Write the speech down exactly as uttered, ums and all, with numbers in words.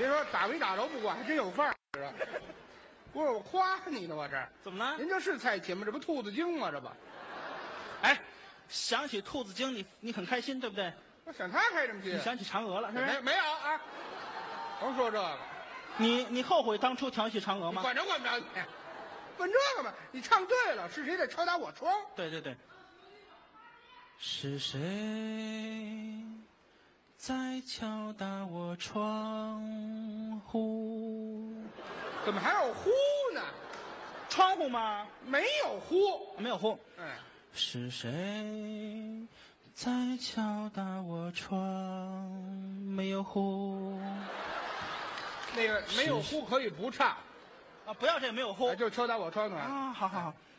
别说打没打着不管，还真有范儿。不是我夸你呢，我这怎么了？ 您这是菜节吗？这不兔子精吗？这不， 哎，想起兔子精，你你很开心，对不对？ 我想他开什么心？ 你想起嫦娥了，是不是？ 没没有啊？甭说这个， 你你后悔当初调戏嫦娥吗？ 你管着管不着你？问这个嘛？你唱对了，是谁在敲打我窗？ 对对对。是谁在敲打我窗户？ 怎么还有呼呢？ 窗户吗？ 没有呼， 没有呼。 哎， 是谁在敲打我窗？没有呼。 那个没有呼可以不唱啊，不要这个没有呼， 哎就敲打我窗的。 啊，好好好。